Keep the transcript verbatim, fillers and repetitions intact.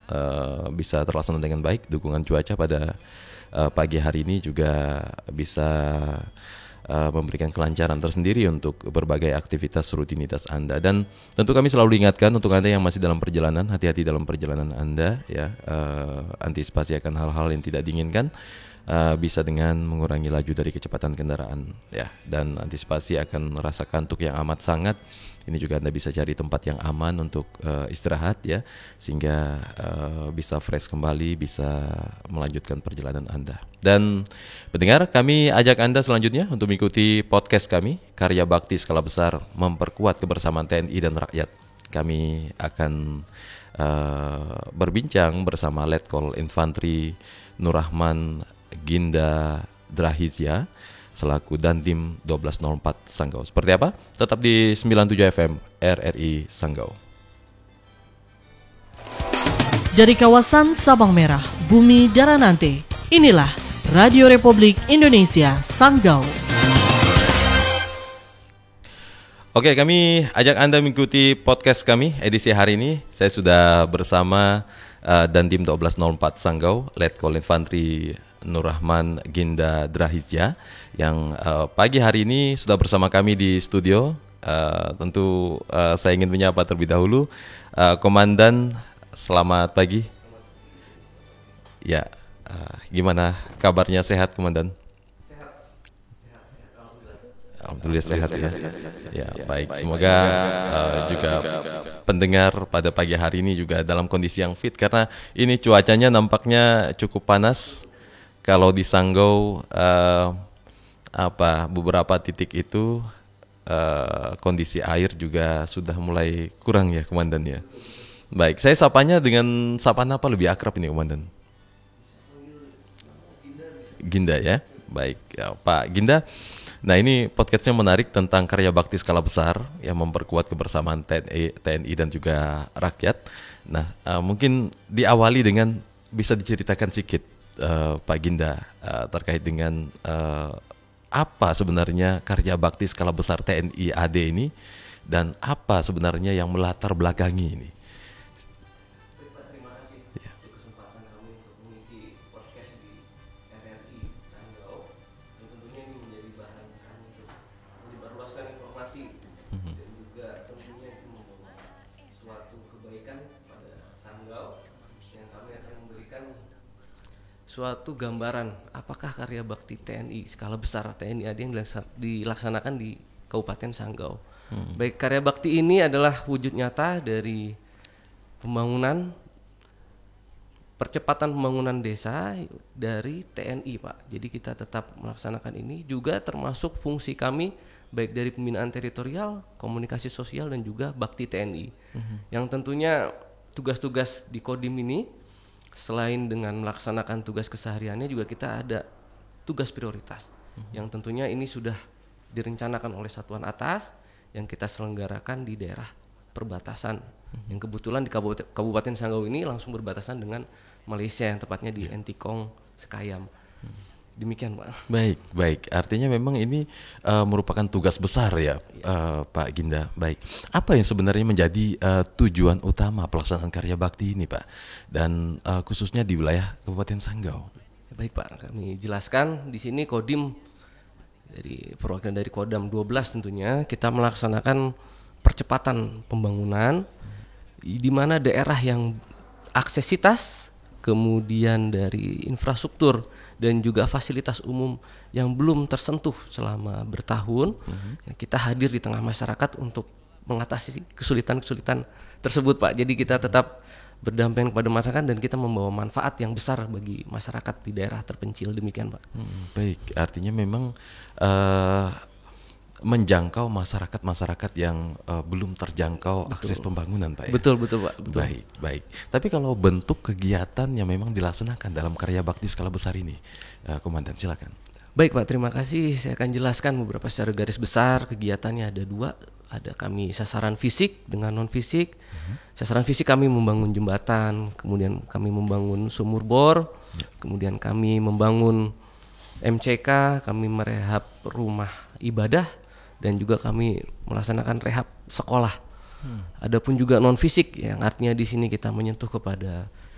uh, bisa terlaksana dengan baik. Dukungan cuaca pada uh, pagi hari ini juga bisa uh, memberikan kelancaran tersendiri untuk berbagai aktivitas rutinitas Anda. Dan tentu kami selalu diingatkan untuk Anda yang masih dalam perjalanan, hati-hati dalam perjalanan Anda ya, uh, antisipasi akan hal-hal yang tidak diinginkan. Uh, bisa dengan mengurangi laju dari kecepatan kendaraan ya, dan antisipasi akan merasa kantuk yang amat sangat. Ini juga Anda bisa cari tempat yang aman untuk uh, istirahat ya, sehingga uh, bisa fresh kembali, bisa melanjutkan perjalanan Anda. Dan pendengar, kami ajak Anda selanjutnya untuk mengikuti podcast kami, Karya Bakti Skala Besar Memperkuat Kebersamaan T N I dan Rakyat. Kami akan uh, berbincang bersama Letkol Infantri Nurrahman Ginda Drahizya selaku Dandim dua belas nol empat Sanggau. Seperti apa? Tetap di sembilan puluh tujuh F M R R I Sanggau. Dari kawasan Sabang Merah, Bumi Daranante, inilah Radio Republik Indonesia Sanggau. Oke, kami ajak Anda mengikuti podcast kami edisi hari ini. Saya sudah bersama uh, Dandim dua belas nol empat Sanggau, Letkol Infantri Nurrahman Ginda Drahizya yang uh, pagi hari ini sudah bersama kami di studio. Uh, tentu uh, saya ingin menyapa terlebih dahulu uh, Komandan, selamat pagi. Ya, uh, gimana kabarnya, sehat Komandan? Sehat, sehat, sehat. Alhamdulillah. Alhamdulillah sehat ya. Ya, baik. Semoga uh, juga pendengar pada pagi hari ini juga dalam kondisi yang fit, karena ini cuacanya nampaknya cukup panas. Kalau di Sanggau uh, apa beberapa titik itu uh, kondisi air juga sudah mulai kurang ya Komandan ya. Baik, saya sapanya dengan sapaan apa lebih akrab ini Komandan? Ginda ya. Baik ya, Pak Ginda. Nah, ini podcastnya menarik tentang karya bakti skala besar yang memperkuat kebersamaan T N I, T N I dan juga rakyat. Nah, uh, mungkin diawali dengan bisa diceritakan sedikit Uh, Pak Ginda uh, terkait dengan uh, apa sebenarnya karya bakti skala besar T N I A D ini, dan apa sebenarnya yang melatar belakangi ini. Terima kasih ya. Untuk kesempatan kami untuk mengisi podcast di R R I Sanggau, dan tentunya ini menjadi bahan kami untuk menyebarluaskan informasi mm-hmm. dan juga tentunya itu membawa suatu kebaikan pada Sanggau yang kami akan memberikan suatu gambaran apakah karya bakti T N I skala besar T N I A D yang dilaksanakan di Kabupaten Sanggau. Hmm. Baik, karya bakti ini adalah wujud nyata dari pembangunan percepatan pembangunan desa dari T N I, Pak. Jadi kita tetap melaksanakan ini, juga termasuk fungsi kami baik dari pembinaan teritorial, komunikasi sosial dan juga bakti T N I. Hmm. Yang tentunya tugas-tugas di Kodim ini selain dengan melaksanakan tugas kesehariannya, juga kita ada tugas prioritas mm-hmm. yang tentunya ini sudah direncanakan oleh satuan atas yang kita selenggarakan di daerah perbatasan mm-hmm. yang kebetulan di Kabupaten, Kabupaten Sanggau ini langsung berbatasan dengan Malaysia, yang tepatnya di Entikong, Sekayam. Mm-hmm. Demikian, Pak. Baik, baik. Artinya memang ini uh, merupakan tugas besar ya, uh, Pak Ginda. Baik. Apa yang sebenarnya menjadi uh, tujuan utama pelaksanaan karya bakti ini, Pak? Dan uh, khususnya di wilayah Kabupaten Sanggau. Baik, Pak. Kami jelaskan di sini Kodim dari perwakilan dari Kodam dua belas tentunya kita melaksanakan percepatan pembangunan hmm. di mana daerah yang aksesitas, kemudian dari infrastruktur dan juga fasilitas umum yang belum tersentuh selama bertahun, mm-hmm. kita hadir di tengah masyarakat untuk mengatasi kesulitan-kesulitan tersebut, Pak. Jadi kita tetap berdampingan kepada masyarakat dan kita membawa manfaat yang besar bagi masyarakat di daerah terpencil. Demikian, Pak. Hmm, baik, artinya memang uh, menjangkau masyarakat-masyarakat yang uh, belum terjangkau betul. Akses pembangunan, Pak ya? Betul, betul, Pak. Betul. Baik, baik. Tapi kalau bentuk kegiatan yang memang dilaksanakan dalam karya bakti skala besar ini, uh, Komandan, silakan. Baik, Pak, terima kasih. Saya akan jelaskan beberapa secara garis besar. Kegiatannya ada dua. Ada kami sasaran fisik dengan non-fisik. Uh-huh. Sasaran fisik kami membangun jembatan, kemudian kami membangun sumur bor, ya. Kemudian kami membangun M C K, kami merehab rumah ibadah, dan juga kami melaksanakan rehab sekolah. Hmm. Adapun juga non fisik yang artinya di sini kita menyentuh kepada